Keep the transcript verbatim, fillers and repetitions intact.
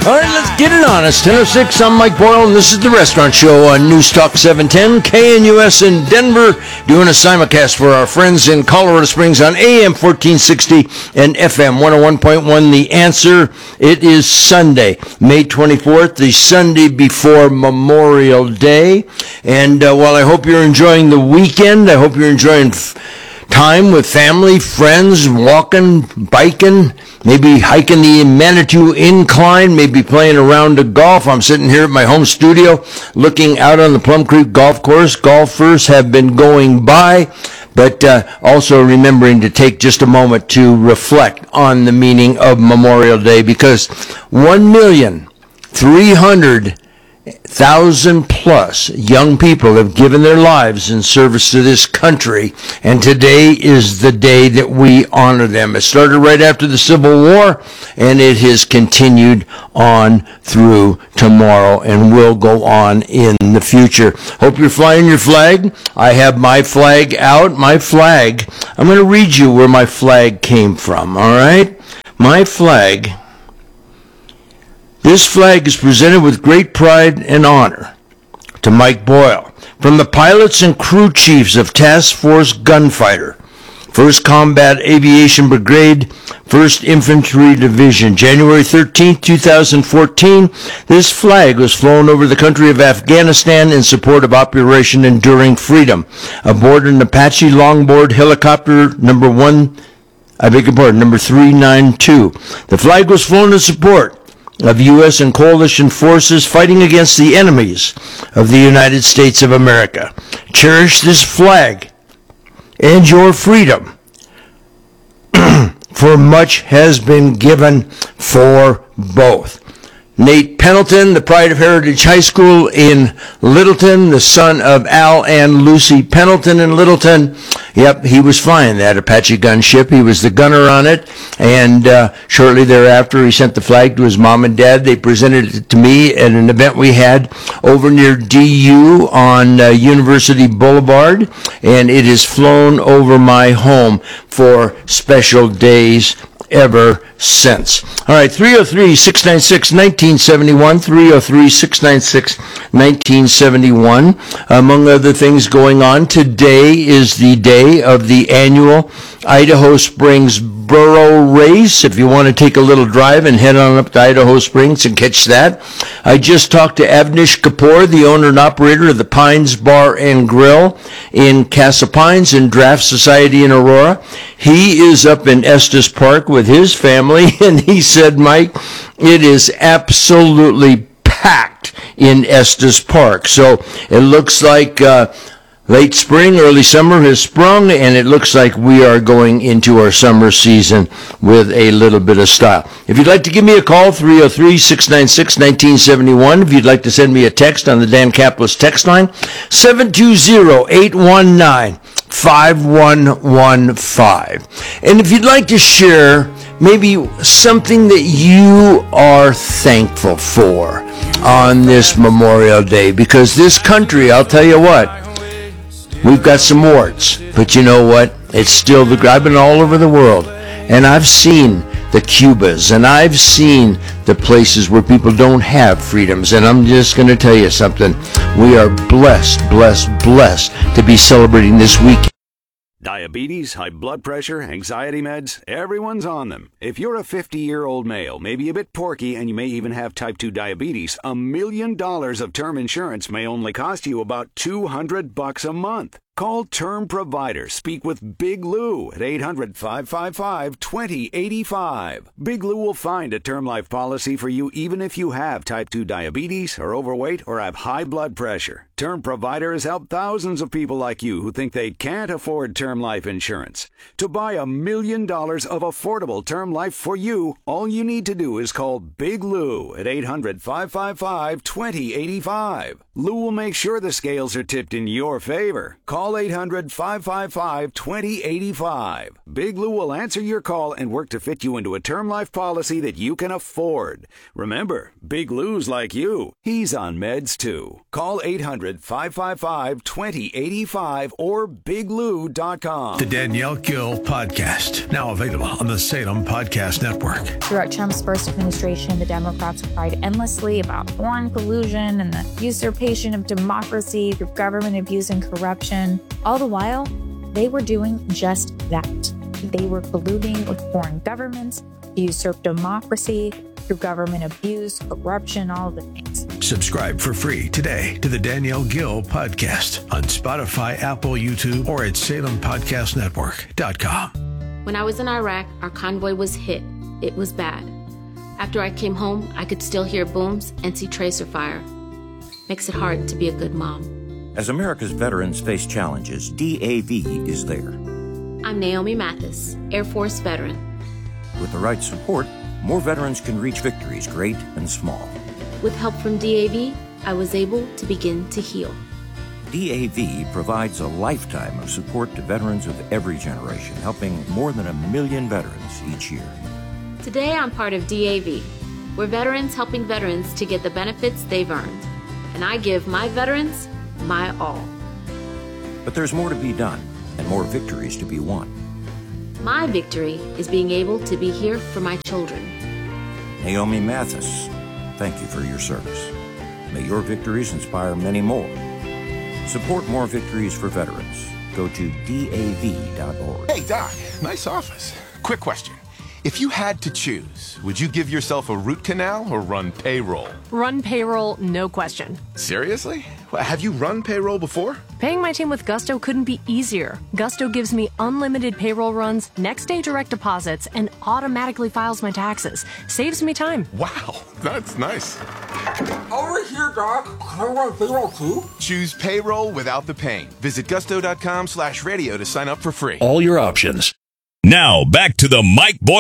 All right, let's get it on. It's ten oh six. I'm Mike Boyle, and this is The Restaurant Show on News Talk seven ten, K N U S in Denver, doing a simulcast for our friends in Colorado Springs on A M fourteen sixty and F M one oh one point one. The Answer. It is Sunday, May twenty-fourth, the Sunday before Memorial Day. And uh, while I hope you're enjoying the weekend, I hope you're enjoying f- time with family, friends, walking, biking, maybe hiking the Manitou Incline, maybe playing a round of golf. I'm sitting here at my home studio looking out on the Plum Creek Golf Course. Golfers have been going by, but uh, also remembering to take just a moment to reflect on the meaning of Memorial Day, because one million three hundred thousand plus young people have given their lives in service to this country, and today is the day that we honor them. It started right after the Civil War, and it has continued on through tomorrow and will go on in the future. Hope you're flying your flag. I have my flag out. My flag, I'm going to read you where my flag came from, all right? My flag... This flag is presented with great pride and honor to Mike Boyle from the pilots and crew chiefs of Task Force Gunfighter, first Combat Aviation Brigade, first Infantry Division. January thirteenth, twenty fourteen, this flag was flown over the country of Afghanistan in support of Operation Enduring Freedom aboard an Apache longboard helicopter number one, I beg your pardon, number three ninety-two. The flag was flown in support of U S and coalition forces fighting against the enemies of the United States of America. Cherish this flag and your freedom, for much has been given for both. Nate Pendleton, the pride of Heritage High School in Littleton, the son of Al and Lucy Pendleton in Littleton. Yep, he was flying that Apache gunship. He was the gunner on it, and uh, shortly thereafter, he sent the flag to his mom and dad. They presented it to me at an event we had over near D U on uh, University Boulevard, and it is flown over my home for special days ever since. All right, three oh three, six nine six, one nine seven one, three oh three, six nine six, one nine seven one. Among other things going on, today is the day of the annual Idaho Springs Burro Race. If you want to take a little drive and head on up to Idaho Springs and catch that. I just talked to Avnish Kapoor, the owner and operator of the Pines Bar and Grill in Casa Pines and Draft Society in Aurora. He is up in Estes Park with his family, and he said, Mike, it is absolutely packed in Estes Park. So it looks like uh, late spring, early summer has sprung, and it looks like we are going into our summer season with a little bit of style. If you'd like to give me a call, three oh three, six nine six, one nine seven one. If you'd like to send me a text on the Dan Caplis text line, seven two zero, eight one nine, five one one five. And if you'd like to share maybe something that you are thankful for on this Memorial Day, because this country, I'll tell you what, we've got some warts, but you know what? It's still the, I've been all over the world, and I've seen the Cubas, and I've seen the places where people don't have freedoms, and I'm just going to tell you something. We are blessed, blessed, blessed to be celebrating this week. Diabetes, high blood pressure, anxiety meds, everyone's on them. If you're a fifty-year-old male, maybe a bit porky, and you may even have type two diabetes, a million dollars of term insurance may only cost you about two hundred bucks a month. Call Term Provider. Speak with Big Lou at eight hundred, five five five, two oh eight five. Big Lou will find a term life policy for you even if you have type two diabetes, are overweight, or have high blood pressure. Term Provider has helped thousands of people like you who think they can't afford term life insurance. To buy a million dollars of affordable term life for you, all you need to do is call Big Lou at eight hundred, five five five, two oh eight five. Lou will make sure the scales are tipped in your favor. Call Call eight hundred, five five five, two zero eight five. Big Lou will answer your call and work to fit you into a term life policy that you can afford. Remember, Big Lou's like you. He's on meds too. Call eight hundred, five five five, two zero eight five or big lou dot com. The Danielle Gill Podcast, now available on the Salem Podcast Network. Throughout Trump's first administration, the Democrats cried endlessly about foreign collusion and the usurpation of democracy through government abuse and corruption. All the while, they were doing just that. They were colluding with foreign governments to usurp democracy through government abuse, corruption, all of the things. Subscribe for free today to the Danielle Gill Podcast on Spotify, Apple, YouTube, or at salem podcast network dot com. When I was in Iraq, our convoy was hit. It was bad. After I came home, I could still hear booms and see tracer fire. Makes it hard to be a good mom. As America's veterans face challenges, D A V is there. I'm Naomi Mathis, Air Force veteran. With the right support, more veterans can reach victories, great and small. With help from D A V, I was able to begin to heal. D A V provides a lifetime of support to veterans of every generation, helping more than a million veterans each year. Today, I'm part of D A V. We're veterans helping veterans to get the benefits they've earned. And I give my veterans my all. But there's more to be done and more victories to be won. My victory is being able to be here for my children. Naomi Mathis, thank you for your service. May your victories inspire many more. Support more victories for veterans. Go to D A V dot org. Hey, Doc, nice office. Quick question. If you had to choose, would you give yourself a root canal or run payroll? Run payroll, no question. Seriously? Well, have you run payroll before? Paying my team with Gusto couldn't be easier. Gusto gives me unlimited payroll runs, next day direct deposits, and automatically files my taxes. Saves me time. Wow, that's nice. Over here, Doc. Can I run payroll too? Choose payroll without the pain. Visit gusto dot com slash radio to sign up for free. All your options. Now, back to the Mike Boyle